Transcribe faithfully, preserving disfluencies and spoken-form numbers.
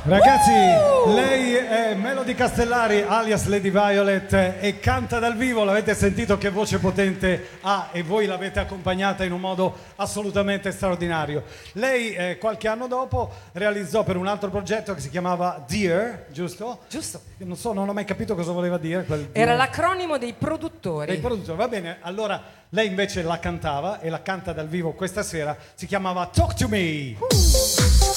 Ragazzi, lei è Melody Castellari alias Lady Violet e canta dal vivo, l'avete sentito che voce potente ha e voi l'avete accompagnata in un modo assolutamente straordinario. Lei eh, qualche anno dopo realizzò per un altro progetto che si chiamava Dear, giusto? Giusto. Non so, non ho mai capito cosa voleva dire quel Era Dear. l'acronimo dei produttori. Dei produttori, va bene, allora lei invece la cantava e la canta dal vivo questa sera, si chiamava Talk to Me. Uh.